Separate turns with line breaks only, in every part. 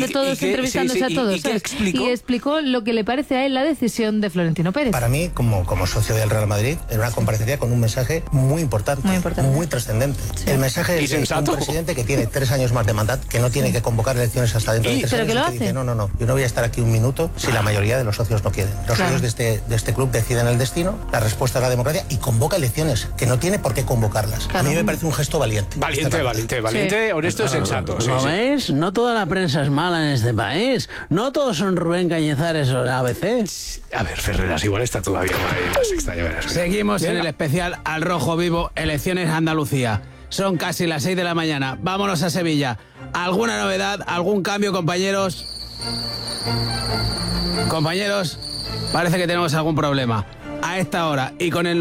de todos, entrevistándose a todos.
¿Y qué explicó?
Y explicó lo que le parece a él la decisión de Florentino Pérez.
Para mí, como socio del Real Madrid, era una comparecencia con un mensaje muy importante, muy trascendente. Sí. El mensaje es de un presidente que tiene 3 años más de mandato, que no tiene que convocar elecciones hasta dentro de 3 años.
¿Pero que lo hace?
Dice, no, yo no voy a estar aquí un minuto si la mayoría de los socios no quieren. Los socios de este club deciden el destino, la respuesta es la democracia y convoca elecciones, que no tiene por qué convocarlas. A mí me parece un gesto valiente.
Valiente, honesto, sensato.
¿Lo veis? No toda la prensa es mala en este país. No todos son Rubén Cañizares o la ABC.
A ver, Ferreras, igual está todavía en la sexta.
Seguimos en el especial Al Rojo Vivo, elecciones Andalucía. Son casi las 6 de la mañana. Vámonos a Sevilla. ¿Alguna novedad? ¿Algún cambio, compañeros? Compañeros, parece que tenemos algún problema. A esta hora y con el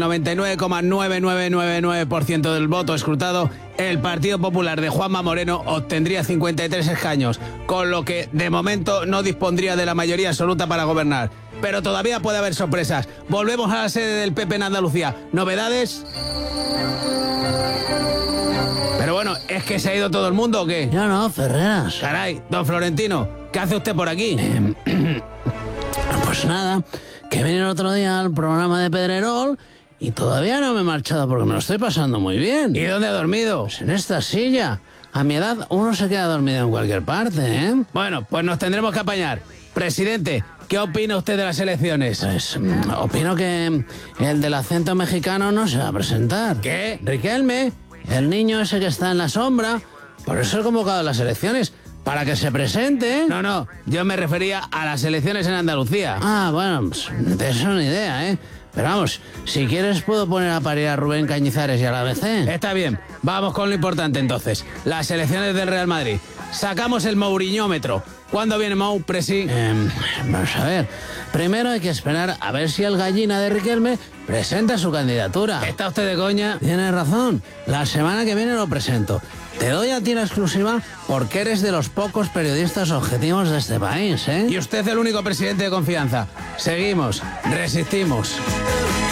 99,9999% del voto escrutado, el Partido Popular de Juanma Moreno obtendría 53 escaños, con lo que de momento no dispondría de la mayoría absoluta para gobernar. Pero todavía puede haber sorpresas. Volvemos a la sede del PP en Andalucía. ¿Novedades? Pero bueno, ¿es que se ha ido todo el mundo o qué?
Yo no, Ferreras.
Caray, don Florentino, ¿qué hace usted por aquí?
Pues nada, que vine el otro día al programa de Pedrerol y todavía no me he marchado porque me lo estoy pasando muy bien.
¿Y dónde ha dormido?
Pues en esta silla. A mi edad uno se queda dormido en cualquier parte, ¿eh?
Bueno, pues nos tendremos que apañar. Presidente, ¿qué opina usted de las elecciones?
Pues opino que el del acento mexicano no se va a presentar.
¿Qué?
Riquelme, el niño ese que está en la sombra, por eso he convocado a las elecciones, para que se presente.
No, yo me refería a las elecciones en Andalucía.
Ah, bueno, pues de eso ni idea, ¿eh? Pero vamos, si quieres puedo poner a parir a Rubén Cañizares y a la ABC.
Está bien, vamos con lo importante entonces. Las elecciones del Real Madrid. Sacamos el Mouriñómetro. ¿Cuándo viene Mou, Presi?
Vamos a ver. Primero hay que esperar a ver si el gallina de Riquelme presenta su candidatura.
¿Está usted de coña?
Tienes razón. La semana que viene lo presento. Te doy a ti la exclusiva porque eres de los pocos periodistas objetivos de este país, ¿eh?
Y usted es el único presidente de confianza. Seguimos, resistimos.